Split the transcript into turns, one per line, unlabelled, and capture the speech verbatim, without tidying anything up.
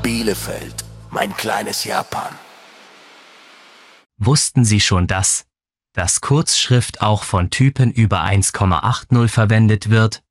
Bielefeld, mein kleines Japan.
Wussten Sie schon das, dass Kurzschrift auch von Typen über eins Komma achtzig verwendet wird?